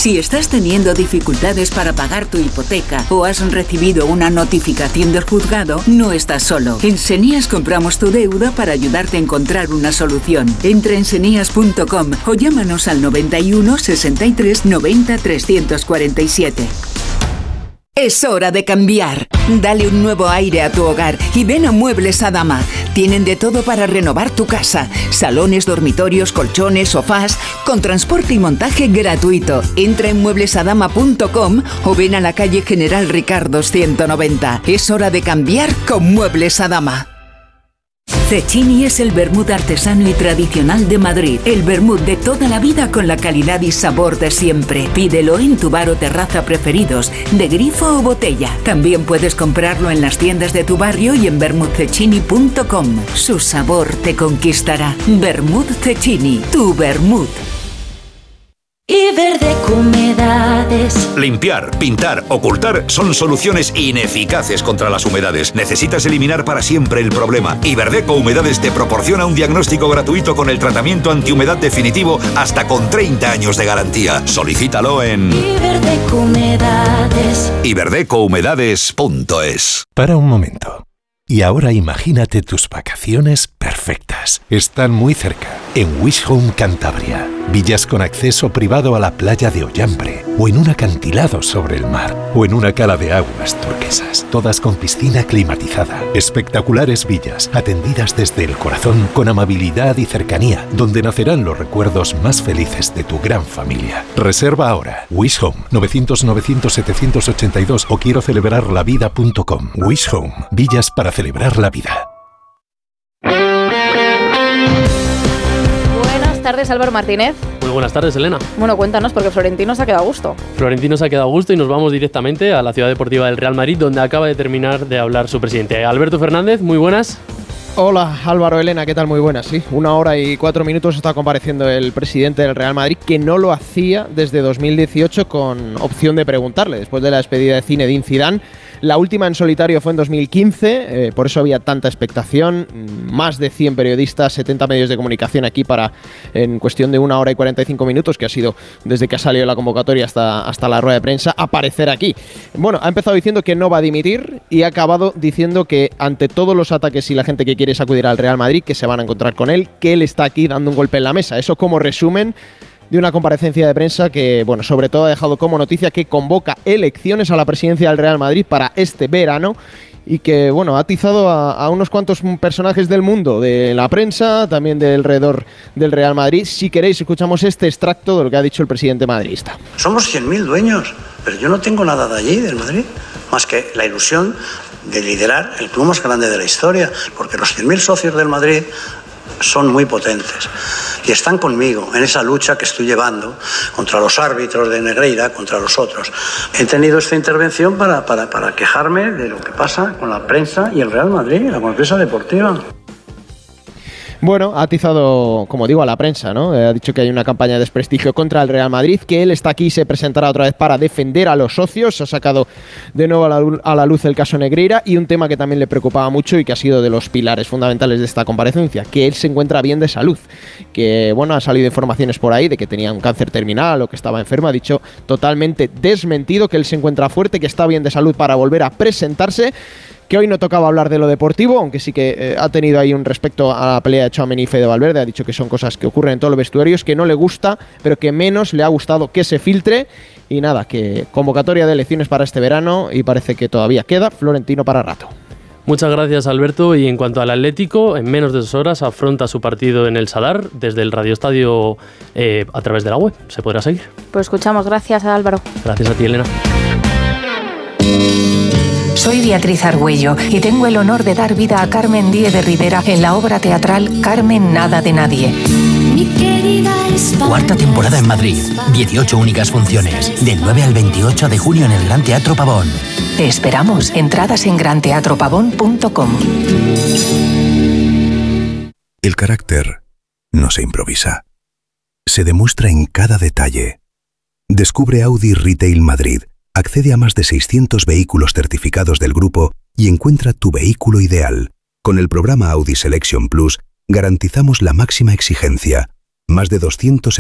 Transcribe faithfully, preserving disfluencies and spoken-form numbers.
Si estás teniendo dificultades para pagar tu hipoteca o has recibido una notificación del juzgado, no estás solo. En Senías compramos tu deuda para ayudarte a encontrar una solución. Entra en senías punto com o llámanos al noventa y uno, sesenta y tres, noventa, trescientos cuarenta y siete. Es hora de cambiar. Dale un nuevo aire a tu hogar y ven a Muebles Adama. Tienen de todo para renovar tu casa. Salones, dormitorios, colchones, sofás, con transporte y montaje gratuito. Entra en muebles adama punto com o ven a la calle General Ricardo ciento noventa. Es hora de cambiar con Muebles Adama. Cecchini es el vermut artesano y tradicional de Madrid. El vermut de toda la vida con la calidad y sabor de siempre. Pídelo en tu bar o terraza preferidos, de grifo o botella. También puedes comprarlo en las tiendas de tu barrio y en vermut cecchini punto com. Su sabor te conquistará. Vermut Cecchini, tu vermut. Iberdeco Humedades. Limpiar, pintar, ocultar son soluciones ineficaces contra las humedades. Necesitas eliminar para siempre el problema. Iberdeco Humedades te proporciona un diagnóstico gratuito con el tratamiento antihumedad definitivo hasta con treinta años de garantía. Solicítalo en Iberdeco Humedades. iberdeco humedades punto es. Para un momento. Y ahora imagínate tus vacaciones perfectas. Están muy cerca, en Wish Home Cantabria. Villas con acceso privado a la playa de Ollambre, o en un acantilado sobre el mar, o en una cala de aguas turquesas, todas con piscina climatizada. Espectaculares villas, atendidas desde el corazón, con amabilidad y cercanía, donde nacerán los recuerdos más felices de tu gran familia. Reserva ahora. Wish Home, novecientos, novecientos, setecientos ochenta y dos o quiero celebrar la vida punto com. Wish Home, villas para celebrar la vida. Buenas tardes, Álvaro Martínez. Muy buenas tardes, Elena. Bueno, cuéntanos, porque Florentino se ha quedado a gusto. Florentino se ha quedado a gusto y nos vamos directamente a la ciudad deportiva del Real Madrid, donde acaba de terminar de hablar su presidente. Alberto Fernández, muy buenas. Hola Álvaro, Elena, ¿qué tal? Muy buenas, sí. Una hora y cuatro minutos está compareciendo el presidente del Real Madrid, que no lo hacía desde dos mil dieciocho con opción de preguntarle, después de la despedida de Zinedine Zidane. La última en solitario fue en dos mil quince, eh, por eso había tanta expectación. Más de cien periodistas, setenta medios de comunicación aquí para, en cuestión de una hora y cuarenta y cinco minutos, que ha sido desde que ha salido la convocatoria hasta, hasta la rueda de prensa, aparecer aquí. Bueno, ha empezado diciendo que no va a dimitir y ha acabado diciendo que ante todos los ataques y la gente que quiere sacudir al Real Madrid, que se van a encontrar con él, que él está aquí dando un golpe en la mesa. Eso como resumen de una comparecencia de prensa que, bueno, sobre todo ha dejado como noticia que convoca elecciones a la presidencia del Real Madrid para este verano y que, bueno, ha atizado a, a unos cuantos personajes del mundo, de la prensa, también del alrededor del Real Madrid. Si queréis, escuchamos este extracto de lo que ha dicho el presidente madridista. Somos cien mil dueños, pero yo no tengo nada de allí, del Madrid, más que la ilusión de liderar el club más grande de la historia, porque los cien mil socios del Madrid son muy potentes y están conmigo en esa lucha que estoy llevando contra los árbitros de Negreira, contra los otros. He tenido esta intervención para, para, para quejarme de lo que pasa con la prensa y el Real Madrid, la prensa deportiva. Bueno, ha atizado, como digo, a la prensa, ¿no? Ha dicho que hay una campaña de desprestigio contra el Real Madrid, que él está aquí y se presentará otra vez para defender a los socios. Ha sacado de nuevo a la, a la luz el caso Negreira y un tema que también le preocupaba mucho y que ha sido de los pilares fundamentales de esta comparecencia, que él se encuentra bien de salud. Que, bueno, ha salido informaciones por ahí de que tenía un cáncer terminal o que estaba enfermo. Ha dicho totalmente desmentido que él se encuentra fuerte, que está bien de salud para volver a presentarse. Que hoy no tocaba hablar de lo deportivo, aunque sí que eh, ha tenido ahí un respecto a la pelea de Tchouaméni y Fede Valverde. Ha dicho que son cosas que ocurren en todos los vestuarios, que no le gusta, pero que menos le ha gustado que se filtre. Y nada, que convocatoria de elecciones para este verano y parece que todavía queda Florentino para rato. Muchas gracias, Alberto. Y en cuanto al Atlético, en menos de dos horas afronta su partido en el Sadar desde el radioestadio eh, a través de la web. Se podrá seguir. Pues escuchamos. Gracias, Álvaro. Gracias a ti, Elena. Soy Beatriz Argüello y tengo el honor de dar vida a Carmen Díez de Rivera en la obra teatral Carmen Nada de Nadie. Cuarta temporada en Madrid, dieciocho únicas funciones, del nueve al veintiocho de junio en el Gran Teatro Pavón. Te esperamos. Entradas en gran teatro pavón punto com. El carácter no se improvisa. Se demuestra en cada detalle. Descubre Audi Retail Madrid. Accede a más de seiscientos vehículos certificados del grupo y encuentra tu vehículo ideal. Con el programa Audi Selection Plus garantizamos la máxima exigencia. Más de doscientos